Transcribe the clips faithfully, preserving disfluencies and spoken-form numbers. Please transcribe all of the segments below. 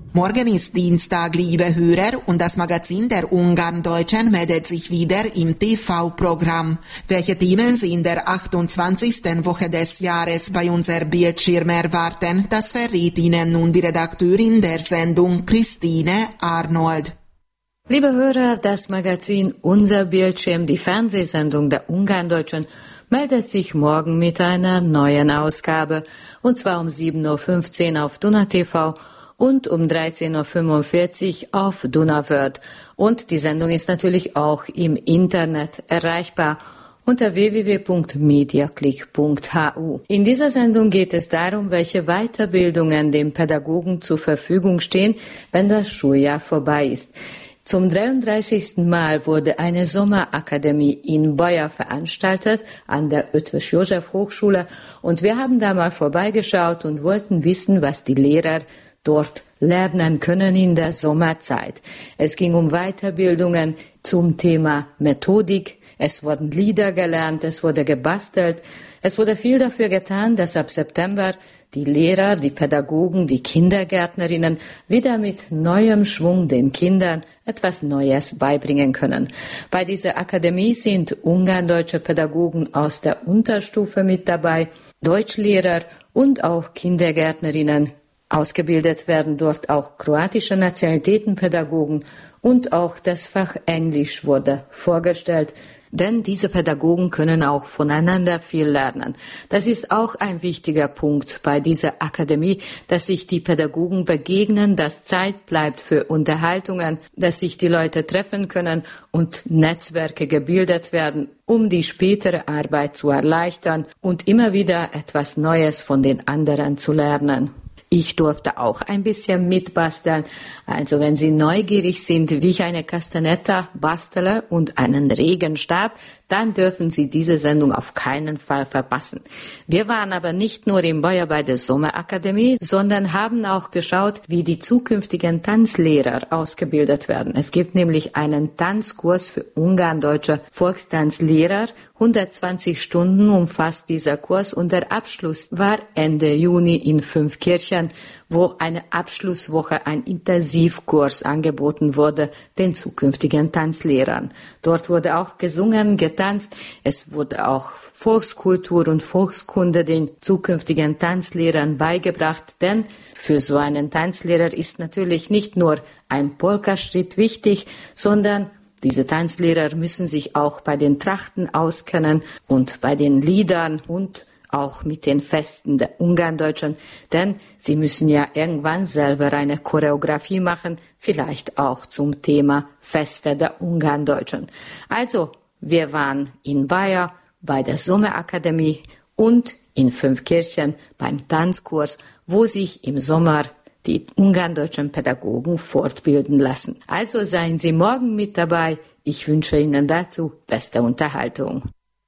Morgen ist Dienstag, liebe Hörer, und das Magazin der Ungarndeutschen meldet sich wieder im T V-Programm. Welche Themen Sie in der achtundzwanzigsten Woche des Jahres bei unser Bildschirm erwarten, das verrät Ihnen nun die Redakteurin der Sendung, Christine Arnold. Liebe Hörer, das Magazin Unser Bildschirm, die Fernsehsendung der Ungarndeutschen, meldet sich morgen mit einer neuen Ausgabe, und zwar um sieben Uhr fünfzehn auf Duna T V und um dreizehn Uhr fünfundvierzig auf Donauwörth. Und die Sendung ist natürlich auch im Internet erreichbar unter w w w punkt mediaclick punkt h u. In dieser Sendung geht es darum, welche Weiterbildungen den Pädagogen zur Verfügung stehen, wenn das Schuljahr vorbei ist. Zum dreiunddreißigsten Mal wurde eine Sommerakademie in Baja veranstaltet an der Eötvös József Hochschule, und wir haben da mal vorbeigeschaut und wollten wissen, was die Lehrer dort lernen können in der Sommerzeit. Es ging um Weiterbildungen zum Thema Methodik, es wurden Lieder gelernt, es wurde gebastelt, es wurde viel dafür getan, dass ab September die Lehrer, die Pädagogen, die Kindergärtnerinnen wieder mit neuem Schwung den Kindern etwas Neues beibringen können. Bei dieser Akademie sind ungardeutsche Pädagogen aus der Unterstufe mit dabei, Deutschlehrer und auch Kindergärtnerinnen. Ausgebildet werden dort auch kroatische Nationalitätenpädagogen, und auch das Fach Englisch wurde vorgestellt, denn diese Pädagogen können auch voneinander viel lernen. Das ist auch ein wichtiger Punkt bei dieser Akademie, dass sich die Pädagogen begegnen, dass Zeit bleibt für Unterhaltungen, dass sich die Leute treffen können und Netzwerke gebildet werden, um die spätere Arbeit zu erleichtern und immer wieder etwas Neues von den anderen zu lernen. Ich durfte auch ein bisschen mitbasteln. Also wenn Sie neugierig sind, wie ich eine Castanetta bastele und einen Regenstab, dann dürfen Sie diese Sendung auf keinen Fall verpassen. Wir waren aber nicht nur in Baja bei der Sommerakademie, sondern haben auch geschaut, wie die zukünftigen Tanzlehrer ausgebildet werden. Es gibt nämlich einen Tanzkurs für ungarndeutsche Volkstanzlehrer. hundertzwanzig Stunden umfasst dieser Kurs, und der Abschluss war Ende Juni in Fünfkirchen, wo eine Abschlusswoche, ein Intensivkurs angeboten wurde den zukünftigen Tanzlehrern. Dort wurde auch gesungen, getanzt, es wurde auch Volkskultur und Volkskunde den zukünftigen Tanzlehrern beigebracht, denn für so einen Tanzlehrer ist natürlich nicht nur ein Polkaschritt wichtig, sondern diese Tanzlehrer müssen sich auch bei den Trachten auskennen und bei den Liedern und auch mit den Festen der Ungarndeutschen, denn sie müssen ja irgendwann selber eine Choreografie machen, vielleicht auch zum Thema Feste der Ungarndeutschen. Also, wir waren in Baja bei der Sommerakademie und in Fünfkirchen beim Tanzkurs, wo sich im Sommer die ungarndeutschen Pädagogen fortbilden lassen. Also seien Sie morgen mit dabei. Ich wünsche Ihnen dazu beste Unterhaltung.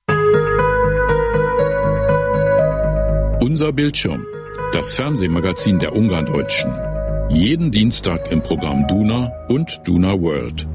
Unser Bildschirm, das Fernsehmagazin der Ungarndeutschen. Jeden Dienstag im Programm Duna und Duna World.